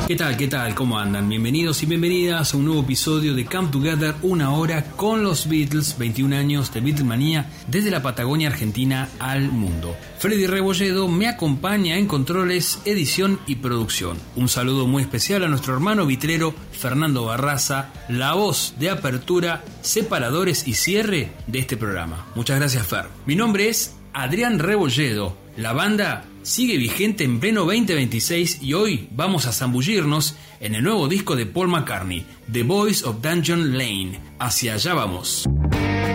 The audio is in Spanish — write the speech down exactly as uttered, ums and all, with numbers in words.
¿Qué tal? ¿Qué tal? ¿Cómo andan? Bienvenidos y bienvenidas a un nuevo episodio de Come Together, una hora con los Beatles, veintiún años de Beatlemanía desde la Patagonia Argentina al mundo. Freddy Rebolledo me acompaña en controles, edición y producción. Un saludo muy especial a nuestro hermano vitrero Fernando Barraza, la voz de apertura, separadores y cierre de este programa. Muchas gracias, Fer. Mi nombre es Adrián Rebolledo. La banda sigue vigente en pleno veinte veintiséis y hoy vamos a zambullirnos en el nuevo disco de Paul McCartney, The Boys of Dungeon Lane. Hacia allá vamos.